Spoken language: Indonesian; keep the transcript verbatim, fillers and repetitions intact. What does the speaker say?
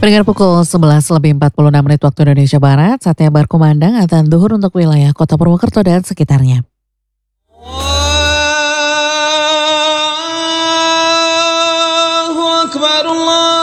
Pendengar pukul sebelas lebih empat puluh enam menit waktu Indonesia Barat, saatnya berkumandang adzan duhur untuk wilayah Kota Purwokerto dan sekitarnya. Allahu Akbar, Allah.